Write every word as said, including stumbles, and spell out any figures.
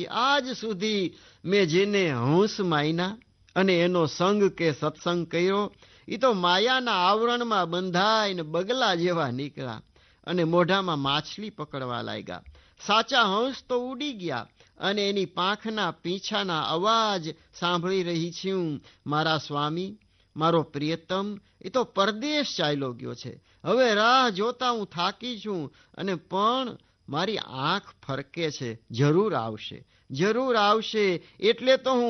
આજ સુધી મેં જેને હંસ માયના અને એનો સંગ કે સત્સંગ કર્યો, એ તો માયાના આવરણમાં બંધાઈને બગલા જેવા નીકળ્યા અને મોઢામાં માછલી પકડવા લાગ્યા. સાચા હંસ તો ઉડી ગયા અને એની પાંખના પીંછાના અવાજ સાંભળી રહી છું. મારા સ્વામી, મારો પ્રિયતમ એ તો પરદેશ ચાલ્યો ગયો છે. હવે રાહ જોતા હું થાકી છું અને પણ મારી આંખ ફરકે છે. જરૂર આવશે, જરૂર આવશે એટલે તો હું